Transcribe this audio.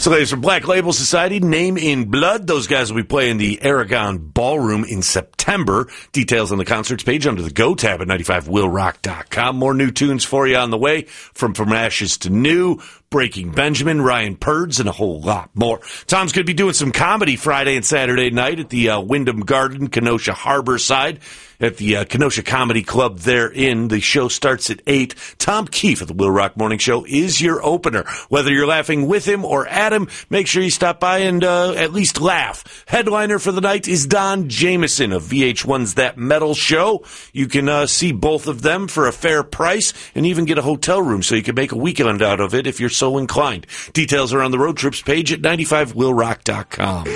Slaves from Black Label Society, Name in Blood. Those guys will be playing the Aragon Ballroom in September. Details on the concerts page under the Go tab at 95willrock.com. More new tunes for you on the way, from Ashes to New, Breaking Benjamin, Ryan Purds, and a whole lot more. Tom's going to be doing some comedy Friday and Saturday night at the Wyndham Garden, Kenosha Harbor side, at the Kenosha Comedy Club therein. The show starts at 8. Tom Keefe of the Will Rock Morning Show is your opener. Whether you're laughing with him or at him, make sure you stop by and at least laugh. Headliner for the night is Don Jameson of VH1's That Metal Show. You can see both of them for a fair price and even get a hotel room so you can make a weekend out of it if you're so inclined. Details are on the road trips page at 95willrock.com.